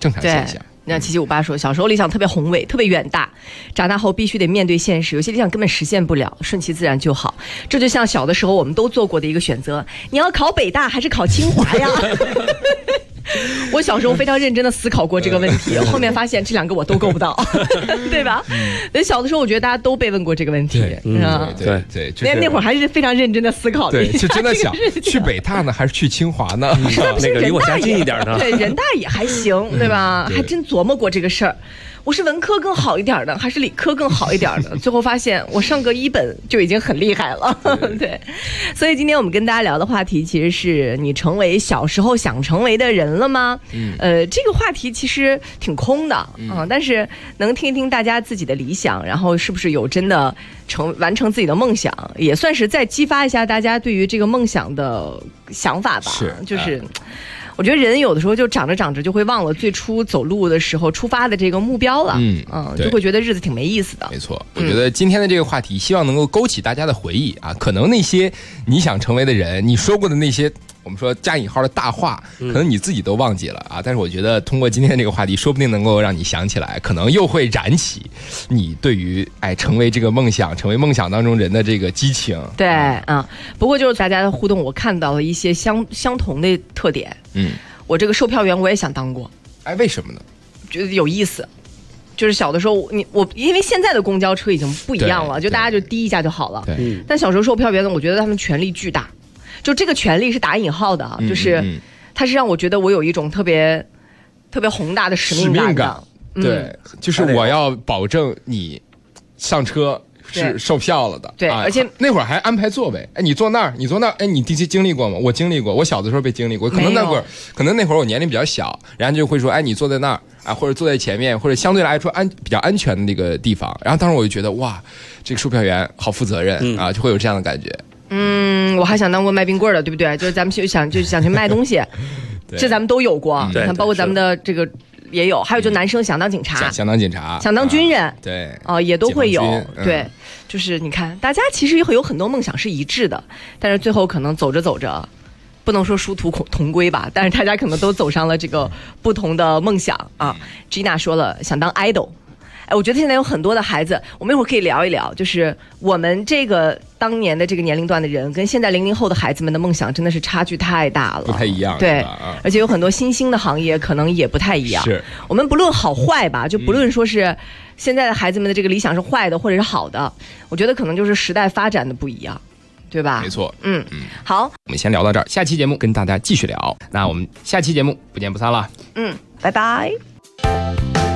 正常现象。 那7758说，小时候理想特别宏伟，特别远大，长大后必须得面对现实，有些理想根本实现不了，顺其自然就好。这就像小的时候我们都做过的一个选择，你要考北大还是考清华呀？我小时候非常认真的思考过这个问题，后面发现这两个我都够不到，对吧？所以小的时候我觉得大家都被问过这个问题， 对， 那会儿还是非常认真的思考的， 对，是真的想去北大呢，还是去清华呢？ 那个离我家近一点的， 对，人大也还行，对吧？还真琢磨过这个事儿。我是文科更好一点的，还是理科更好一点的？最后发现我上个一本就已经很厉害了，对。所以今天我们跟大家聊的话题，其实是你成为小时候想成为的人了吗？这个话题其实挺空的但是能听一听大家自己的理想，然后是不是有真的完成自己的梦想，也算是再激发一下大家对于这个梦想的想法吧。就是我觉得人有的时候就长着长着就会忘了最初走路的时候出发的这个目标了，就会觉得日子挺没意思的。 没错，我觉得今天的这个话题希望能够勾起大家的回忆啊，可能那些你想成为的人，你说过的那些我们说加引号的大话，可能你自己都忘记了啊。但是我觉得通过今天的这个话题，说不定能够让你想起来，可能又会燃起你对于成为这个梦想、成为梦想当中人的这个激情。 对不过就是大家的互动，我看到了一些相同的特点。我这个售票员我也想当过。 为什么呢？ 觉得有意思。就是小的时候我因为现在的公交车已经不一样了，就大家就滴一下就好了。但小时候售票员呢，我觉得他们权力巨大。就这个权力是打引号的就是它是让我觉得我有一种特别宏大的使命感。 对，就是我要保证你上车是售票了的。 对，而且那会儿还安排座位。你坐那儿，你经历过吗？我经历过，我小的时候被经历过。可能那会儿我年龄比较小，然后就会说，你坐在那儿或者坐在前面，或者相对来说比较安全的那个地方。然后当时我就觉得，哇，这个售票员好负责任就会有这样的感觉。 我还想当过卖冰棍的，对不对？就是咱们想去卖东西，这咱们都有过。你看，包括咱们的这个也有，还有就男生想当警察， 想当警察， 想当军人， 对也都会有。对，就是你看，大家其实会有很多梦想是一致的，但是最后可能走着走着，不能说殊途同归吧，但是大家可能都走上了这个不同的梦想Gina 说了，想当 idol。我觉得现在有很多的孩子，我们一会儿可以聊一聊，就是我们这个当年的这个年龄段的人，跟现在00后的孩子们的梦想真的是差距太大了， 不太一样。 对，而且有很多新兴的行业可能也不太一样。 是， 我们不论好坏吧，就不论说是现在的孩子们的这个理想是坏的或者是好的，我觉得可能就是时代发展的不一样，对吧？ 没错。 好， 我们先聊到这儿，下期节目跟大家继续聊。那我们下期节目不见不散了。 拜拜。